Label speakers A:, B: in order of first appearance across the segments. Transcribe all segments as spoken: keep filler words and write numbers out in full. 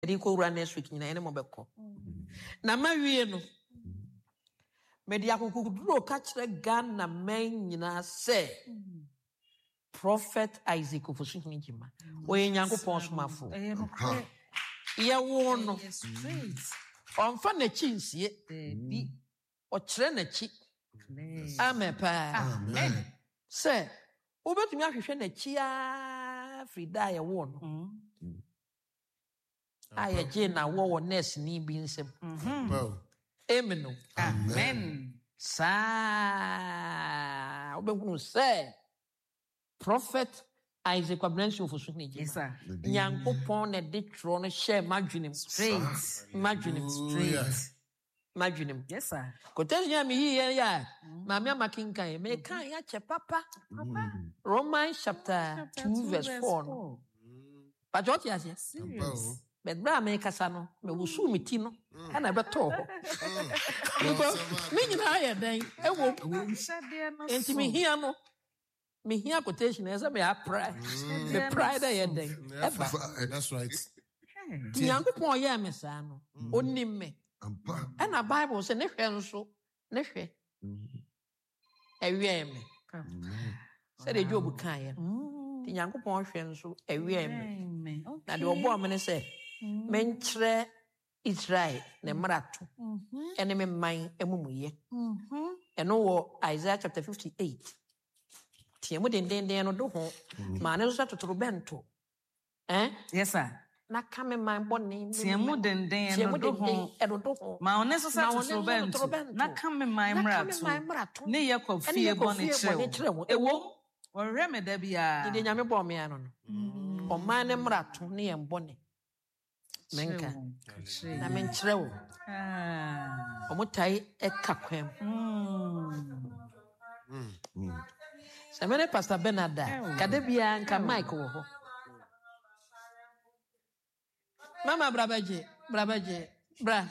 A: Riko run next week in any mobile. Na mawie no. Media kukuduro catch the gun na men na say. Prophet Isaac Ofosu Njima. Oye Nyankopon somafo. Ye wo no. Onfa na chi nsie. Bi. Ochire na chi. Amen pa. Amen. Say, obetumi ahwehwe na chi a Frida ye wo no. Aye je na wo wo nurse ni bi nsem. Mhm. Amen. Amen. Sa obenkunu say Prophet Isaac Ofosu Njima. Yes sir. Nyankopon na de tro no share madwenem straight. Madwenem straight. Madwenem. Yes sir. Kotesia mi hiye ya. Mami amakinkan me kan ya che papa. Papa. Romans chapter two verse four. But what you say? Serious. But bra me kasa no, me wusu mi ti no. Ana be to ho. Because me nyina ya den e wo. Enti me hia no. Me here quotation is a me pride. Me pride I had that's right. Nyankopon ye me sa no. Onim me. And the Bible say ne hwe so, ne hwe. Ewie me. Say the Job kan ye. Ti Nyankopon hwe so ewie me. Na de obo am ne say men kire Israel ne marato. Ene me man emumuye. Eno wo Isaiah chapter fifty-eight. Tiemu den den den no do ho ma ne so totoro bento eh yes sir na kame man boni tiemu den den no do ho e do ho ma one so totoro bento na kame man mrato ne yakob fie boni chrewo ewo orre me da bia de nyame bo me ano no o man ne mrato ne yem boni menka na men chrewo ah o mutai e kakwem mm mm Samene Pastor Bernarda, kadebia nka Mike wo ho. Mama brabaje, brabaje, bra.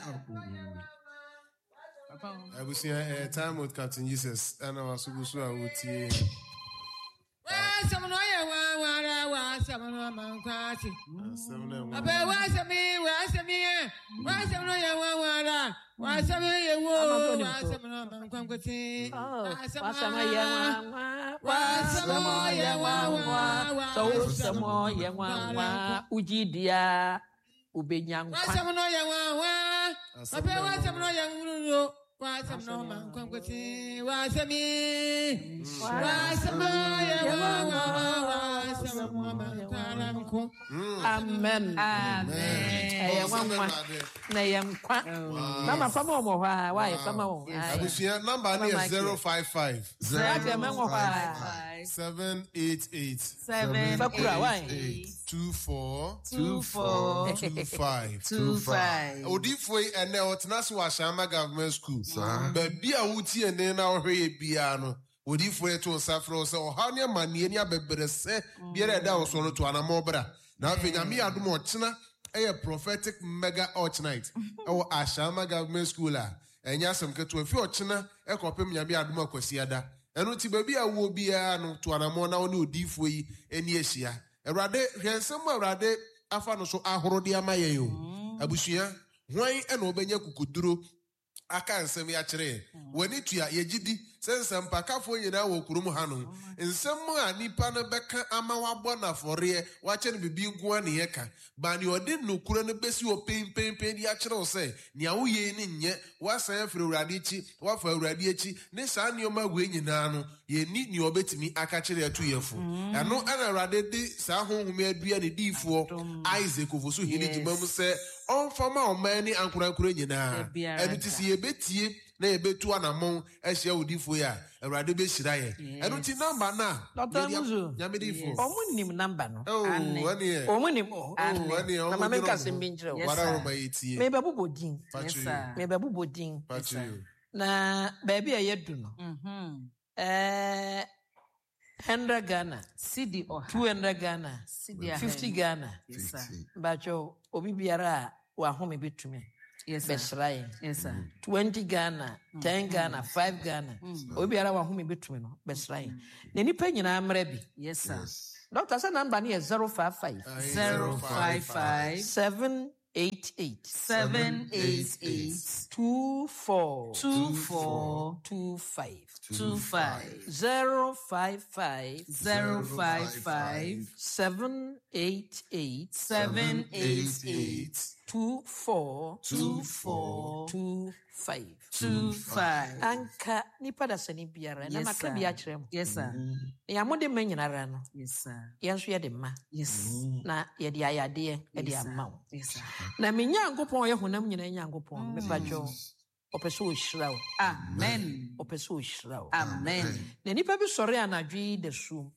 B: Papa, I was here a time with Captain Jesus and I was supposed to outie.
C: Wa samno ye wa wa wa samno mankwati. Aba wa sami wa sami wa samno ye wa wa wa sami ye wo wa samno mankwati.
A: Wa sami ye wa wa sami ye wa wa so sami ye wa wa ujidia ubenyankwa.
C: Wa samno ye wa wa aba wa samno ye wo wa samno mankwati wa sami wa sami ye wa wa
A: Amen. Amen. Na yamkwa. Mama fama omo hwa, why fama o.
B: Abusia number ni zero five five seven eight eight
C: seven
B: two four
C: two four
B: two five
C: two five.
B: Odifo ene otnase wa Shama Government School. Ba bia wuti ene na ohwe bia no. Odifo eto safro se oha ne manie ne abebere se biere da oso no to anamobra. Na afenya mi adom ochena a prophetic mega arch night. Ewo Ashama Government School a enya sem keto afi ochena e kopem nyame adom akwasiada. Eno ti ba bia wo bia no to anamo na oni odifo yi eni ehia. Ewrade hwensem ewrade afa no so ahoro de amaye yo. Abusua hwan ena obenya kukuduro aka nsem ya kire wani tua yegidi sensem pakafo nyina wo kurum hanom nsem a nipa no beka ama wabɔ na fɔre wa kye no bibi nko ani yeka ba ne ɔde nokura no besi o pempempen di akire wo sɛ nea wo ye ni nye wasan afiri urade chi wafa urade achi ne saa nneoma we nyina no ye ni ne obetimi aka kire atu yefo ɛno ana urade di saa honhom adua ne difo Isaac Ofosu hini gimam sɛ onfama omani ankurankura nyina ɛno ti si yebetie na yebetu anamon ehia odifo ya awrade be hira ye ɛno ti number na nyamedifo
A: omunim number no
B: ane
A: omunim o
B: ane
A: na mama kase mbinjire
B: wara roma yetie
A: me be bubodin
C: yes sir
A: me be bubodin na baby ayedu no mhm eh one hundred Ghana
C: cedi or
A: two hundred Ghana cedi fifty Ghana
C: yes sir
A: bacho obi biara wa home betumi
C: yes sir
A: besrai
C: yes sir
A: twenty Ghana mm. ten Ghana five Ghana mm. obi biara wa home betumi no besrai mm. na nipa nyina amra bi
C: yes sir
A: doctor say number ni zero five five
C: zero five five
A: seven eight eight.
D: seven eight eight.
A: Two four.
D: Two four.
A: Two five.
D: Two five.
A: Zero five five.
D: Zero five five.
A: Seven eight eight.
D: Seven eight eight.
A: Two four.
D: Two four.
A: Two five.
D: Two five.
A: Anka nipa da sani biara na maka bi akyerɛ mo.
D: Yes sir.
A: Ya mo de ma nyinara no.
D: Yes sir.
A: Yɛn so yɛ de ma.
D: Yes.
A: Na yɛ de ayadeɛ yɛ de ama wo.
D: Yes sir.
A: Na me Nyankopɔn yɛ honam nyina Nyankopɔn me badwo. Ɔpɛ sɛ ɔhyira wo.
D: Amen.
A: Ɔpɛ sɛ ɔhyira wo.
D: Amen.
A: Na nipa bi sɔre anadwo da suom.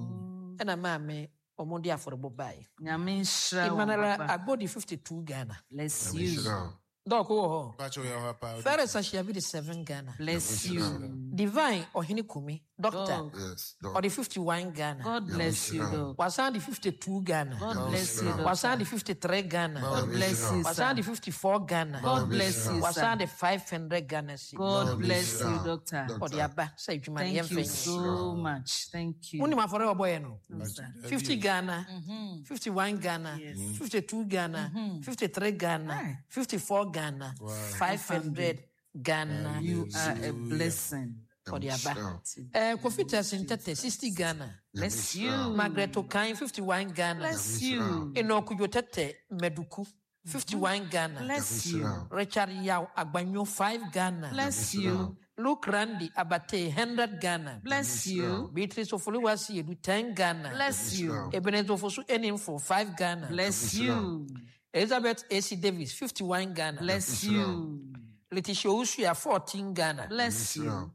A: Ɛna maame ɔmo de afɔrebɔ bae.
D: Nyame nhyira wo.
A: Imanara agbodi fifty-two Ghana.
D: Bless you.
A: Dɔɔko wɔ hɔ.
B: Pacho ya hapa.
A: Ferris Ashiabi de seven Ghana.
D: Bless you.
A: Divine Ohini Kumi, Doctor,
E: Yes.
A: or the fifty-one Ghana.
D: God bless you, dog.
A: Wasan the fifty-two Ghana.
D: God bless you, dog.
A: Wasan the fifty-three Ghana.
D: God bless you,
A: Wasan
D: sir.
A: the fifty-four Ghana.
D: God bless you,
A: Wasan
D: sir.
A: the five hundred Ghana.
D: God bless you, doctor.
A: Or the Abba, say you man.
D: Thank you so much. Thank you.
A: Only my forever boy, no.
D: Sir.
A: fifty Ghana, fifty-one Ghana, fifty-two Ghana, fifty-three Ghana, fifty-four Ghana, five hundred Ghana.
D: You are a blessing.
A: For the Abba. Eh, Kofi Tessin sixty Ghana.
D: Bless you.
A: Margaret Okain fifty-one Ghana.
D: Bless you.
A: Enoku Yotete Meduku fifty-one Ghana.
D: Bless you.
A: Richard Yao Agbanyo five Ghana.
D: Bless you.
A: Luke Randy Abate one hundred Ghana.
D: Bless you.
A: Beatrice Ofuluwasi Edu ten Ghana.
D: Bless you.
A: Ebenezer Ofosu Enim for five Ghana.
D: Bless you.
A: Elizabeth A C Davis fifty-one Ghana.
D: Bless you.
A: Letitia Usuya fourteen Ghana.
D: Bless you.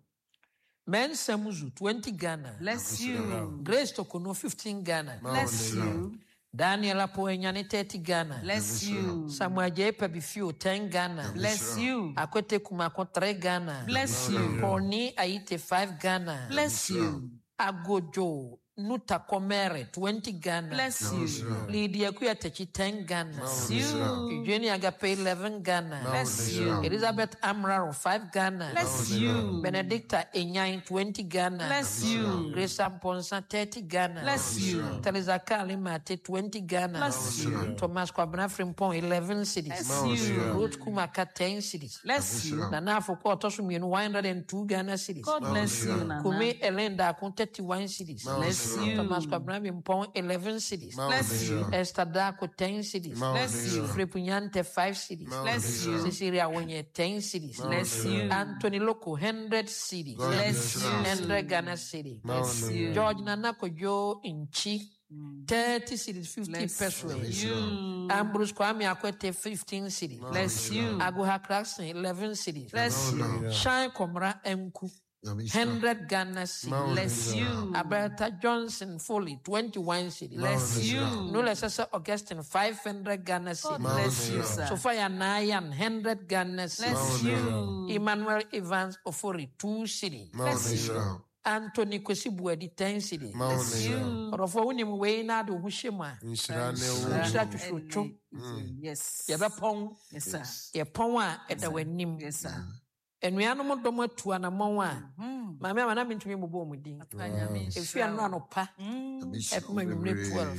A: Men Samuzu twenty Ghana.
D: Bless you.
A: Grace Tokono fifteen Ghana.
D: Bless you.
A: Daniel Apoenyane thirty Ghana.
D: Bless you.
A: Samuel J. Pebifio ten Ghana.
D: Bless you.
A: Akwete Kumako three Ghana.
D: Bless you.
A: Poni Aite five Ghana.
D: Bless you.
A: Agojo Nuta Komere twenty Ghana.
D: Bless you.
A: Lydia Kuyatechi ten Ghana.
D: Bless you.
A: Eugenie Agape eleven Ghana.
D: Bless you.
A: Elizabeth Amraro five Ghana.
D: Bless you.
A: Benedicta Enyain twenty Ghana.
D: Bless you.
A: Grace Amponsa thirty Ghana.
D: Bless you.
A: Teresa Kalimate twenty Ghana.
D: Bless you.
A: Thomas Kwabena Frimpong eleven cities.
D: Bless you.
A: Ruth Kumaka ten cities.
D: Bless you.
A: Nana Foko Tosumienu one hundred two Ghana cities.
D: God bless you, Nana.
A: Kume Elenda Akun thirty-one cities.
D: Bless you.
A: Thomas Kwabena Frimpong eleven cities.
D: Bless you.
A: Esther Dako ten cities.
D: Bless you.
A: Frepunyante five cities.
D: Bless you.
A: Cecilia Wenye ten cities.
D: Bless you.
A: Anthony Loco one hundred cities.
D: Bless you.
A: one hundred Ghana city.
D: Bless you.
A: George Nanako Joe Inchi thirty cities, fifty
D: Bless
A: pesos.
D: you.
A: Ambrose Kwame Akwete fifteen cities.
D: Bless you.
A: Aguha Clarkson eleven cities.
D: Bless you.
A: Shine Komra Mku one hundred Ghana cities.
D: Bless you.
A: Alberta Johnson Foley twenty-one cities.
D: Bless you.
A: Nula Sasa Augustine five hundred Ghana cities.
D: God bless you, sir.
A: Sophia Nayan one hundred Ghana cities.
D: Bless you.
A: Emmanuel Evans Ofori two cities.
D: Bless you.
A: Anthony Kwesibuedi ten cities.
D: Bless you.
A: Orofo wunim wei na de hohyema.
B: Nhyira ne wo.
A: Nhyira twotwo.
D: Yes.
A: Yɛbɛpɔn.
D: Yes, sir.
A: Yɛpɔn a ɛda w'anim.
D: Yes, sir.
A: Anuanom dɔm atu anammɔn a maame ama na mentumi mbobɔ mu din. Efi ano anɔpa ɛpem anwummerɛ twelve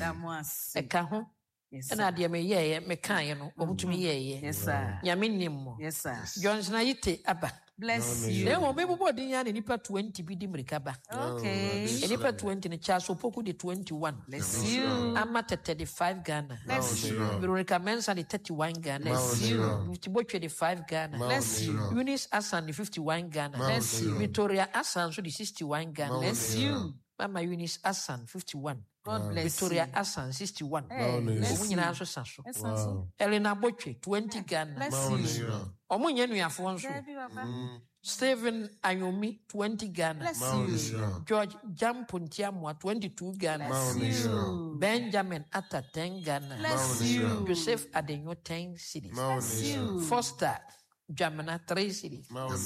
A: ɛka ho ɛna adeɛ meyɛɛyɛ mekaeɛ no ɔmotumi yɛɛyɛ.
D: Yes, sir.
A: Nyame nim mo.
D: Yes, sir.
A: Johnson Ayite aba.
D: Bless you.
A: Na mmom mebobɔ din ya ne nipa twenty bi di mmirika ba.
D: Okay.
A: Nipa twenty ne Charles Opoku de twenty-one.
D: Bless you.
A: Ama Tete de five Ghana.
D: Bless you.
A: Veronica Mensah de thirty-one Ghana.
D: Bless you.
A: Mutibotwe de five Ghana.
D: Bless you.
A: Eunice Asan de fifty-one Ghana.
D: Bless you.
A: Victoria Asan so de sixty-one Ghana.
D: Bless you.
A: Mama Eunice Asan fifty-one.
D: God bless
A: Victoria
D: you.
A: Asan sixty-one.
D: Hey, bless
A: Omu
D: you.
A: nyinaa so sa so.
D: Yes, sir.
A: Elena Botwe twenty Ghana.
D: Bless you.
A: Omu nye nuafoɔ nso.
D: Baby, Papa.
A: Stephen Ayomi twenty Ghana.
D: Bless you.
A: George Jampuntiamwa twenty-two Ghana.
D: Bless you.
A: Benjamin Atta ten Ghana.
D: Bless you.
A: Joseph Adenyo ten cities.
D: Bless you.
A: Foster Jamina three cities.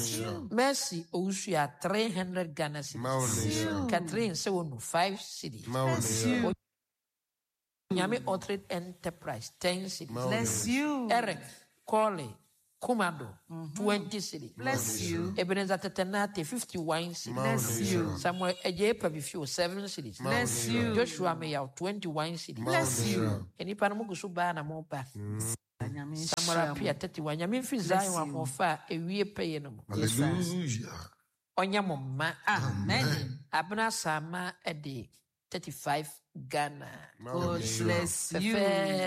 A: Mercy Ousuya three hundred Ghana cities. Catherine Sewonu five cities.
D: Bless you.
A: Nyame Orchard Enterprise ten cities.
D: Bless you.
A: Eric Corley Kumado twenty cities.
D: Bless you.
A: Ebenezer Tetenate fifty-one cities.
D: Bless you.
A: Samuel Ejepa Bifio seven cities.
D: Bless you.
A: Joshua Meyao twenty-one cities.
D: Bless you.
A: Enipa no mugu so ba na mo ba. Samuel Apia thirty-one. Nyame mfi Zion wahofa ewie peye no.
E: Hallelujah.
A: Onya mama.
D: Amen.
A: Abna sama ede thirty-five Ghana.
D: God bless you.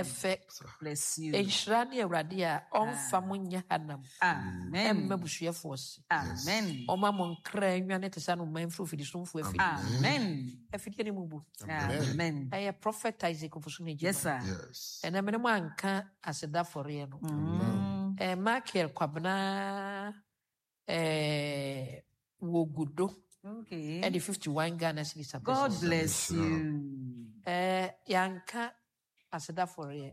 D: Bless you.
A: Enshirani Awurade a onfa munya hanam.
D: Amen.
A: Emme busuafo se.
D: Amen.
A: Oma mon kra nwa ne tesa no manfro fidisumfo afi.
D: Amen.
A: Afidi ni mubu.
D: Amen.
A: Aya prophet Isaac Ofosunne.
D: Yes sir.
E: Yes.
A: Ena mene mo anka aseda for ye no. Eh Michael Kwabena eh Wogudo.
D: Okay.
A: And the fifty-one Ghana cedis.
D: God bless you.
A: Eh yanka aseda for ye.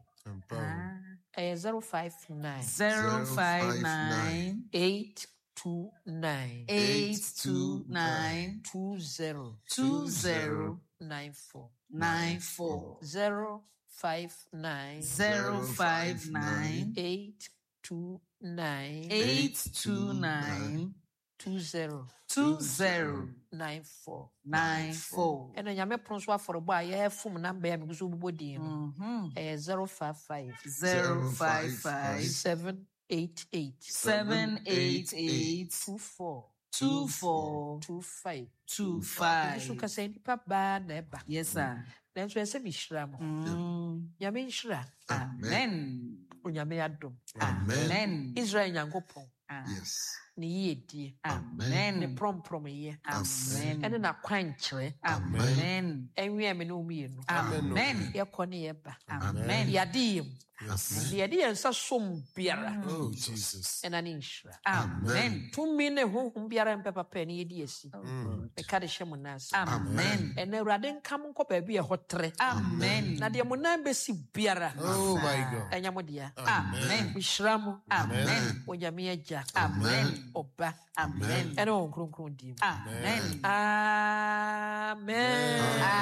A: Eh zero five nine
D: Zero five nine
A: eight two nine
D: eight two nine
A: two zero
D: two zero
A: nine four
D: nine four
A: zero five nine
D: zero five nine
A: eight two nine
D: eight two nine
A: two zero
D: two zero
A: nine four
D: nine four.
A: And then Yame Pronso Aforobo a ye fum number ya migusu bodi no. Eh zero five five
D: Zero five five
A: seven eight eight
D: seven eight eight
A: two four
D: two four
A: two five
D: two five.
A: So ka say nipa ba na eba.
D: Yes sir.
A: Then so ese mi hira mo. Yame hira.
D: Amen.
A: Onyame adom.
D: Amen.
A: Israel Nyankopon.
E: Yes.
A: Ne yedie.
D: Amen.
A: Ne promprom ye.
D: Amen.
A: Ene na kwankyere.
D: Amen.
A: Enwe me no mi no.
D: Amen.
A: Ye kone ye ba.
D: Amen.
A: Yadiem. Yadi ensa som biara.
B: Oh Jesus.
A: Ena ne hira.
D: Amen.
A: Tumi ne honhom biara mpe papa ne yedi esi. E ka de hye mo nas.
D: Amen.
A: Ene Awurade nka mo nkɔ baabi e hotre.
D: Amen.
A: Na de mo nan besi biara.
B: Oh my God.
A: Enya mo dia.
D: Amen.
A: Mishra mo.
D: Amen.
A: Onyame agya.
D: Amen.
A: Oba.
D: Amen.
A: Ene won kronkron di mu.
D: Amen.
A: Amen.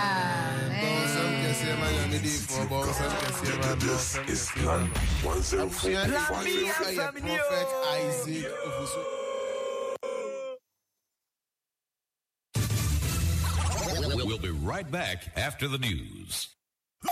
B: This is Plan one oh four point five. Prophet Isaac Ofosunne.
F: We'll be right back after the news.